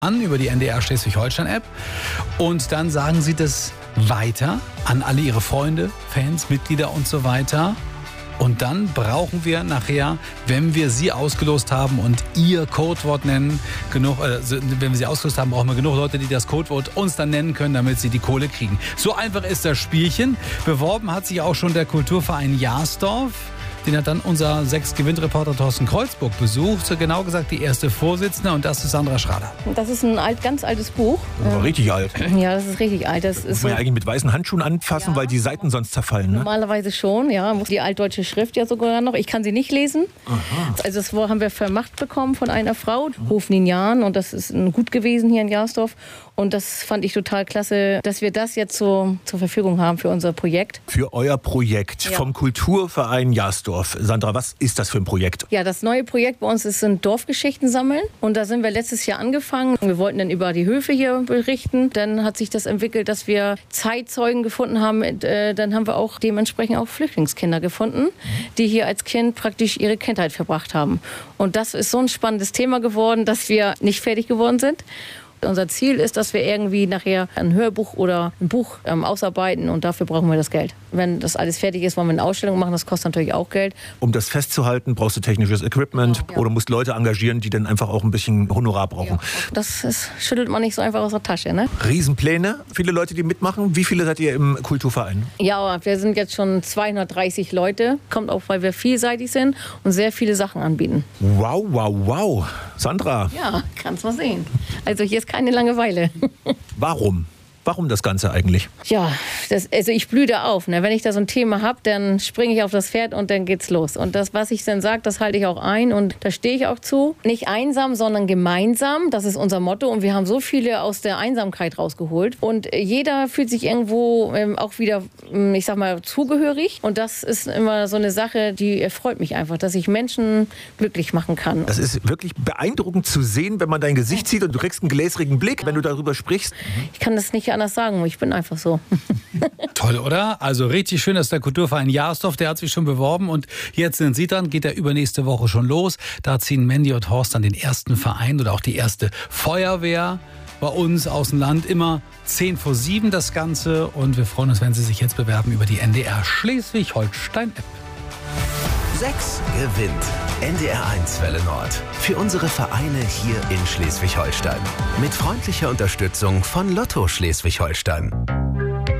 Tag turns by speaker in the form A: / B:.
A: an über die NDR Schleswig-Holstein-App und dann sagen Sie das weiter an alle Ihre Freunde, Fans, Mitglieder und so weiter. Und dann brauchen wir nachher, wenn wir Sie ausgelost haben und Ihr Codewort nennen, wenn wir Sie ausgelost haben, brauchen wir genug Leute, die das Codewort uns dann nennen können, damit Sie die Kohle kriegen. So einfach ist das Spielchen. Beworben hat sich auch schon der Kulturverein Jasdorf. Den hat dann unser 6-Gewinn-Reporter Thorsten Kreuzburg besucht. Genau gesagt die erste Vorsitzende und das ist Sandra Schrader.
B: Das ist ein ganz altes Buch.
C: Das war richtig alt.
B: Ja, das ist richtig alt. Das
C: muss man ja eigentlich mit weißen Handschuhen anfassen, weil die Seiten sonst zerfallen. Ne?
B: Normalerweise schon, ja. Die altdeutsche Schrift ja sogar noch. Ich kann sie nicht lesen.
C: Aha.
B: Also das haben wir vermacht bekommen von einer Frau, Hof Ninjan. Und das ist gut gewesen hier in Jasdorf. Und das fand ich total klasse, dass wir das jetzt so zur Verfügung haben für unser Projekt.
C: Für euer Projekt vom Kulturverein Jasdorf. Sandra, was ist das für ein Projekt?
B: Ja, das neue Projekt bei uns sind Dorfgeschichten sammeln. Und da sind wir letztes Jahr angefangen. Wir wollten dann über die Höfe hier berichten. Dann hat sich das entwickelt, dass wir Zeitzeugen gefunden haben. Dann haben wir auch dementsprechend auch Flüchtlingskinder gefunden, die hier als Kind praktisch ihre Kindheit verbracht haben. Und das ist so ein spannendes Thema geworden, dass wir nicht fertig geworden sind. Unser Ziel ist, dass wir irgendwie nachher ein Hörbuch oder ein Buch ausarbeiten und dafür brauchen wir das Geld. Wenn das alles fertig ist, wollen wir eine Ausstellung machen, das kostet natürlich auch Geld.
C: Um das festzuhalten, brauchst du technisches Equipment oder musst Leute engagieren, die dann einfach auch ein bisschen Honorar brauchen.
B: Ja. Das schüttelt man nicht so einfach aus der Tasche, ne?
C: Riesenpläne, viele Leute, die mitmachen. Wie viele seid ihr im Kulturverein?
B: Ja, wir sind jetzt schon 230 Leute. Kommt auch, weil wir vielseitig sind und sehr viele Sachen anbieten.
C: Wow, wow, wow. Sandra.
B: Ja, kannst mal sehen. Also hier ist keine Langeweile.
C: Warum? Warum das Ganze eigentlich?
B: Ja, also ich blühe da auf. Ne? Wenn ich da so ein Thema habe, dann springe ich auf das Pferd und dann geht's los. Und das, was ich dann sage, das halte ich auch ein und da stehe ich auch zu. Nicht einsam, sondern gemeinsam. Das ist unser Motto. Und wir haben so viele aus der Einsamkeit rausgeholt. Und jeder fühlt sich irgendwo auch wieder, ich sag mal, zugehörig. Und das ist immer so eine Sache, die erfreut mich einfach, dass ich Menschen glücklich machen kann.
C: Das ist wirklich beeindruckend zu sehen, wenn man dein Gesicht sieht und du kriegst einen gläserigen Blick, wenn du darüber sprichst.
B: Ich kann das nicht anders sagen, ich bin einfach so.
A: Toll, oder? Also richtig schön, dass der Kulturverein Jasdorf, der hat sich schon beworben und jetzt sind Sie dran, geht er übernächste Woche schon los. Da ziehen Mandy und Horst dann den ersten Verein oder auch die erste Feuerwehr bei uns aus dem Land. Immer 6:50 das Ganze und wir freuen uns, wenn Sie sich jetzt bewerben über die NDR Schleswig-Holstein-App.
D: 6 gewinnt. NDR 1 Welle Nord. Für unsere Vereine hier in Schleswig-Holstein. Mit freundlicher Unterstützung von Lotto Schleswig-Holstein.